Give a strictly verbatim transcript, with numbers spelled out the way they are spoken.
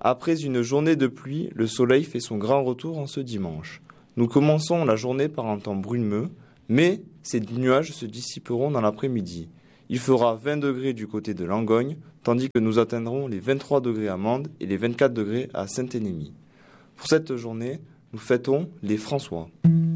Après une journée de pluie, le soleil fait son grand retour en ce dimanche. Nous commençons la journée par un temps brumeux, mais ces nuages se dissiperont dans l'après-midi. Il fera vingt degrés du côté de Langogne, tandis que nous atteindrons les vingt-trois degrés à Mende et les vingt-quatre degrés à Saint-Énémy. Pour cette journée, nous fêtons les François.